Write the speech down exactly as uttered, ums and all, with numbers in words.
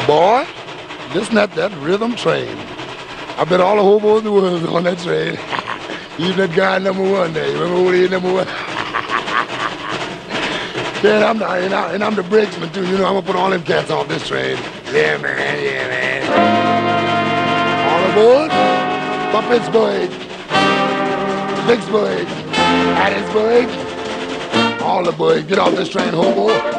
Boy, listen at that rhythm train. I bet all the hobos in the world on that train. Even that guy number one there. You remember when he number one? Yeah, and I'm, the, and, I, and I'm the brakesman too. You know, I'm gonna put all them cats off this train. Yeah, man, yeah, man. All aboard. Puppetsburg, Vicksburg, Hattiesburg. All the boys, get off this train, hobo.